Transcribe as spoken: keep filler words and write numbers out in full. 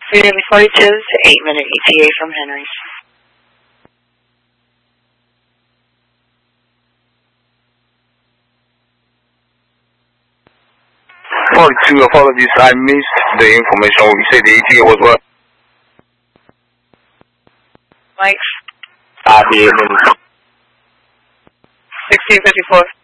Freedom forty-two to eight minute E T A from Henry. forty-two, apologies, I missed the information. You said the E T A was what? Mike? Ah, the sixteen fifty-four.